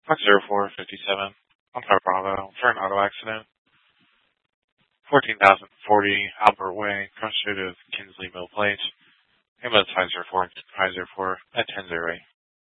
Fox 0457 on Tower Bravo for an auto accident. 14,040 Albert Way, cross street of Kinsley Mill Plate. Ambulance 504 at 1008.